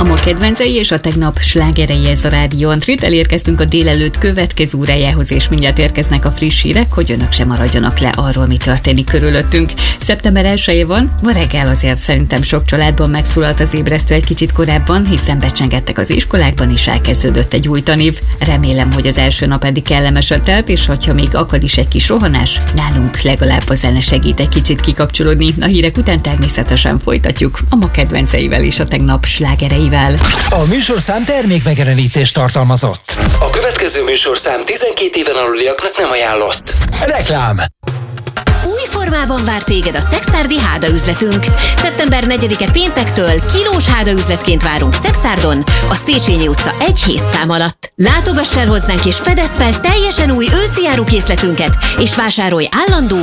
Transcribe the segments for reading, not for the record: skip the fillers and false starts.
ma kedvencei és a tegnap slágerei, ez a Rádió Antrit. Elérkeztünk a délelőtt következő órájához, és mindjárt érkeznek a friss hírek, hogy önök sem maradjanak le arról, mi történik körülöttünk. Szeptember 1-e van, ma reggel azért szerintem sok családban megszólalt az ébresztő egy kicsit korábban, hiszen becsengettek az iskolákban, és elkezdődött egy új tanév. Remélem, hogy az első nap eddig kellemesen telt, és hogyha még akad is egy kis rohanás, nálunk legalább a zene segít egy kicsit kikapcsolódni. A hírek után természetesen folytatjuk a ma kedvenceivel és a tegnap slágereivel. A műsorszám termékmegjelenítést tartalmazott. A következő műsorszám 12 éven aluliaknak nem ajánlott. Reklám. Új formában vár téged a Szexárdi hádaüzletünk. Szeptember 4-e péntektől kilós hádaüzletként várunk Szexárdon, a Széchenyi utca 1 szám alatt. Látogass el hozzánk és fedezd fel teljesen új őszi árukészletünket, és vásárolj állandó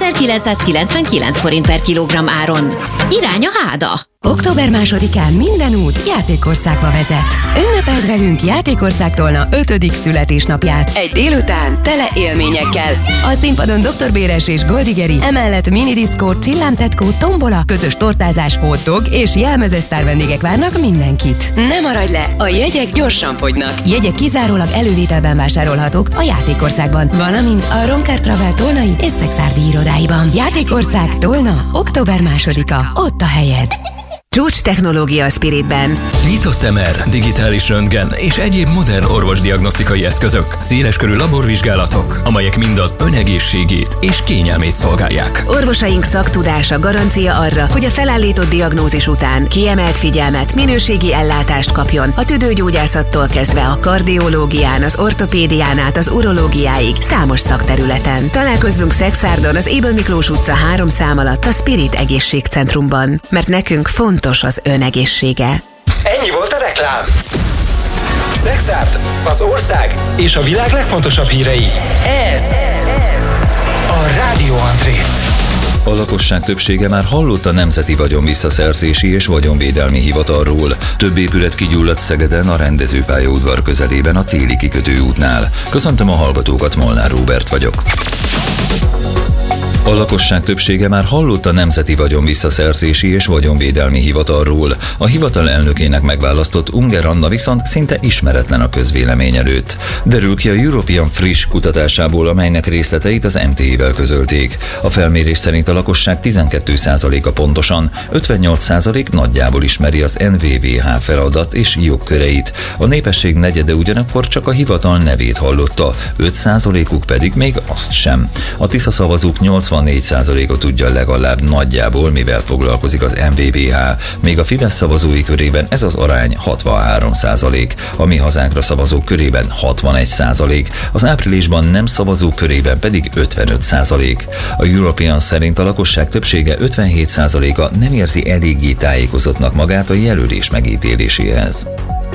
5999 forint per kilogramm áron. Irány a Háda! Október 2-án minden út Játékországba vezet. Ünnepeld velünk Játékországtól 5. születésnapját. Egy délután tele élményekkel. A színpadon Dr. Béres és Goldigeri, emellett minidiszkó, csillámtetkó, tombola, közös tortázás, hotdog és jelmezes sztár vendégek várnak mindenkit. Ne maradj le, a jegyek gyorsan fogynak. Jegyek kizárólag elővételben vásárolhatók a Játékországban, valamint a Romker Travel tolnai és szexárdi irodáiban. Játékország Tolna, október 2-a. Ott a helyed. Csúcs technológia a Spiritben. Nyitott MR, digitális röntgen és egyéb modern orvosdiagnosztikai eszközök, széleskörű laborvizsgálatok, amelyek mind az ön egészségét és kényelmét szolgálják. Orvosaink szaktudása garancia arra, hogy a felállított diagnózis után kiemelt figyelmet, minőségi ellátást kapjon a tüdőgyógyászattól kezdve a kardiológián, az ortopédián át az urológiáig számos szakterületen. Találkozzunk Szexárdon, az Ébel Miklós utca 3 szám alatt a Spirit Egészségcentrumban, mert nekünk fontos az ön egészsége. Ennyi volt a reklám. Szexárd, az ország és a világ legfontosabb hírei. Ez a Rádió Antrit. A lakosság többsége már hallott a Nemzeti Vagyonvisszaszerzési és Vagyonvédelmi Hivatalról. Több épület kigyulladt Szegeden, a rendezőpályaudvar közelében, a Téli kikötőútnál. Köszöntöm a hallgatókat, Molnár Róbert vagyok. A lakosság többsége már hallott a Nemzeti Vagyonvisszaszerzési és Vagyonvédelmi Hivatalról. A hivatal elnökének megválasztott Unger Anna viszont szinte ismeretlen a közvélemény előtt. Derül ki a European friss kutatásából, amelynek részleteit az MTI-vel közölték. A felmérés szerint a lakosság 12%-a pontosan, 58% nagyjából ismeri az NVVH feladat és jogköreit. A népesség negyede ugyanakkor csak a hivatal nevét hallotta, 5%-uk pedig még azt sem. A Tisza szavazók 84%-a tudja legalább nagyjából, mivel foglalkozik az NVVH, még a Fidesz szavazói körében ez az arány 63%, a Mi Hazánkra szavazók körében 61%, az áprilisban nem szavazók körében pedig 55%. A European szerint a lakosság többsége 57%-a nem érzi eléggé tájékozottnak magát a jelölés megítéléséhez.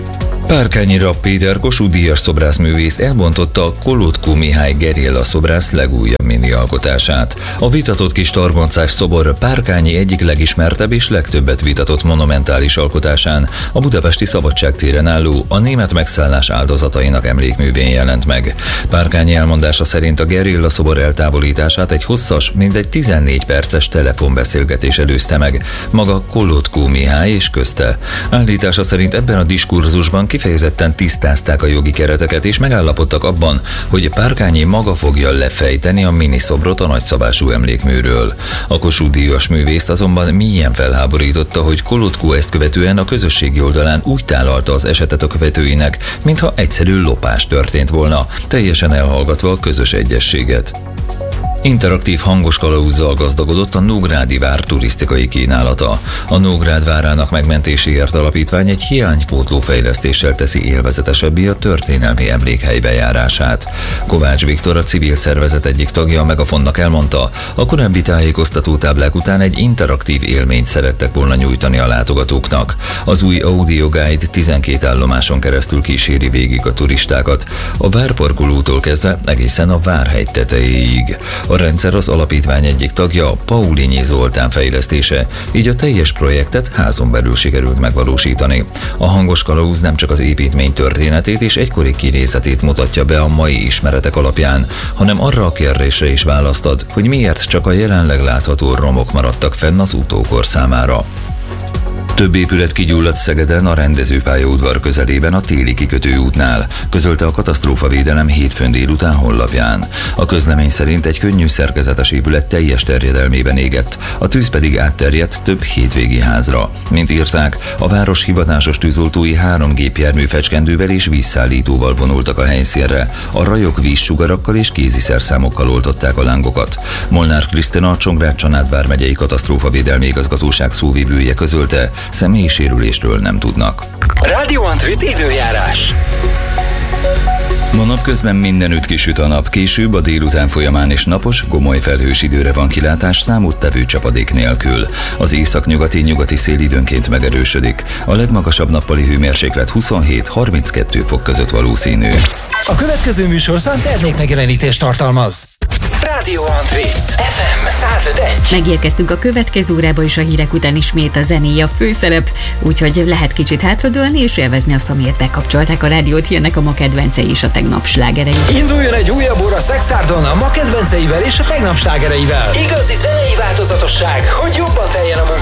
Párkányi Rapp Péter Kossuth-díjas szobrászművész elbontotta a Kolótkó Mihály gerilla szobrász legújabb mini alkotását. A vitatott kis targoncás szobor Párkányi egyik legismertebb és legtöbbet vitatott monumentális alkotásán, a budapesti Szabadságtéren álló, a német megszállás áldozatainak emlékművén jelent meg. Párkányi elmondása szerint a gerilla szobor eltávolítását egy hosszas, mindegy 14 perces telefonbeszélgetés előzte meg, maga Kolótkó Mihály és közte. Állítása szerint ebben a diskurzusban kifejezetten tisztázták a jogi kereteket és megállapodtak abban, hogy Párkányi maga fogja lefejteni a miniszobrot a nagyszabású emlékműről. A Kossuth-díjas művészt azonban mélyen felháborította, hogy Kolótkó ezt követően a közösségi oldalán úgy tálalta az esetet a követőinek, mintha egyszerű lopás történt volna, teljesen elhallgatva a közös egyességet. Interaktív hangos kalauzzal gazdagodott a Nógrádi vár turisztikai kínálata. A Nógrád várának megmentéséért alapítvány egy hiánypótló fejlesztéssel teszi élvezetesebbé a történelmi emlékhely bejárását. Kovács Viktor, a civil szervezet egyik tagja, a Megafonnak elmondta, a korábbi tájékoztató táblák után egy interaktív élményt szerettek volna nyújtani a látogatóknak. Az új Audio Guide 12 állomáson keresztül kíséri végig a turistákat, a várparkolótól kezdve egészen a várhegy tetejéig. A rendszer az alapítvány egyik tagja, Paulinyi Zoltán fejlesztése, így a teljes projektet házon belül sikerült megvalósítani. A hangos kalauz nem csak az építmény történetét és egykori kinézetét mutatja be a mai ismeretek alapján, hanem arra a kérdésre is választ ad, hogy miért csak a jelenleg látható romok maradtak fenn az utókor számára. Több épület kigyulladt Szegeden a rendezőpályaudvar közelében a téli kikötőútnál, közölte a katasztrófavédelem hétfőn délután honlapján. A közlemény szerint egy könnyű szerkezetes épület teljes terjedelmében égett, a tűz pedig átterjedt több hétvégi házra. Mint írták, a város hivatásos tűzoltói 3 gépjármű fecskendővel és vízszállítóval vonultak a helyszínre. A rajok vízsugarakkal és kéziszerszámokkal oltották a lángokat. Molnár Krisztina, a Csongrád-Csanád vármegyei katasztrófavédelmi igazgatóság szóvivője közölte, személyi sérülésről nem tudnak. Radio Antrit időjárás. Ma napközben mindenütt kisüt a nap, később a délután folyamán is napos, gomoly felhős időre van kilátás számottevő csapadék nélkül. Az északnyugati szél időnként megerősödik. A legmagasabb nappali hőmérséklet 27-32 fok között valószínű. A következő műsorszám termékmegjelenítést tartalmaz. Radio Antrit FM 105.1. Megérkeztünk a következő órába, és a hírek után ismét a zenéje a főszerep, úgyhogy lehet kicsit hátradőlni és élvezni azt, amiért bekapcsolták a rádiót. Jönnek a ma kedvencei és a tegnap slágerei. Induljon egy újabb óra Szexárdon a ma kedvenceivel és a tegnap slágereivel. Igazi zenei változatosság, hogy jobban teljen a munka.